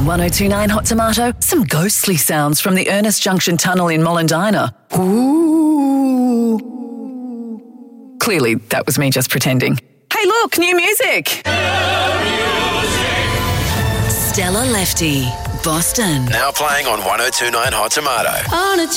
On 1029 Hot Tomato, some ghostly sounds from the Ernest Junction Tunnel in Mollendina. Ooh. Clearly, that was me just pretending. Hey, look, new music. Stella Lefty, Boston. Now playing on 1029 Hot Tomato. On a